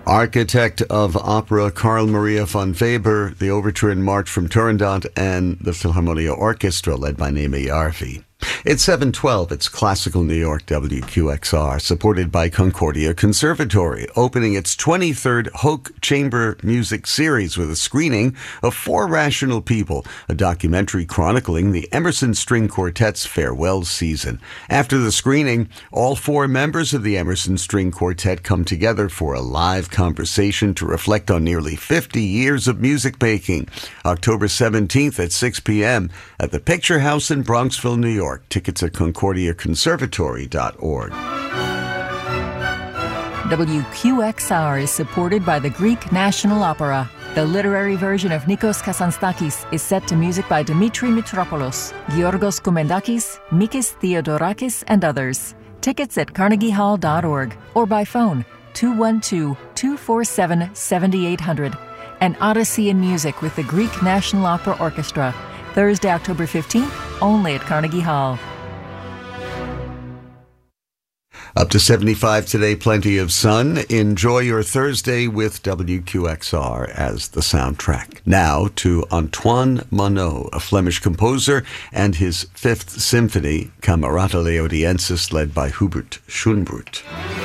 Architect of opera Carl Maria von Weber, the overture and march from Turandot, and the Philharmonia Orchestra led by Naomi Yarvi. It's 7:12. It's Classical New York WQXR, supported by Concordia Conservatory, opening its 23rd Hoch Chamber Music Series with a screening of Four Rational People, a documentary chronicling the Emerson String Quartet's farewell season. After the screening, all four members of the Emerson String Quartet come together for a live conversation to reflect on nearly 50 years of music making. October 17th at 6 p.m. at the Picture House in Bronxville, New York. Tickets at concordiaconservatory.org. WQXR is supported by the Greek National Opera. The literary version of Nikos Kazantzakis is set to music by Dimitri Mitropoulos, Georgos Koumendakis, Mikis Theodorakis, and others. Tickets at carnegiehall.org or by phone 212-247-7800. An Odyssey in Music with the Greek National Opera Orchestra. Thursday, October 15th, only at Carnegie Hall. Up to 75 today, plenty of sun. Enjoy your Thursday with WQXR as the soundtrack. Now to Antoine Monod, a Flemish composer, and his Fifth Symphony, Camerata Leodiensis, led by Hubert Schönbrunn.